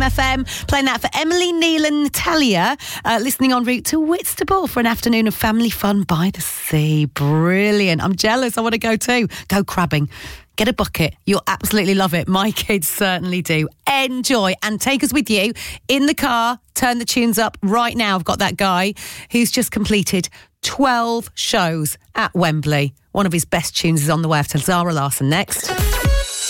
FM, playing that for Emily, Neil and Natalia, listening en route to Whitstable for an afternoon of family fun by the sea. Brilliant. I'm jealous. I want to go too. Go crabbing. Get a bucket. You'll absolutely love it. My kids certainly do. Enjoy and take us with you in the car. Turn the tunes up right now. I've got that guy who's just completed 12 shows at Wembley. One of his best tunes is on the way after Zara Larsson next.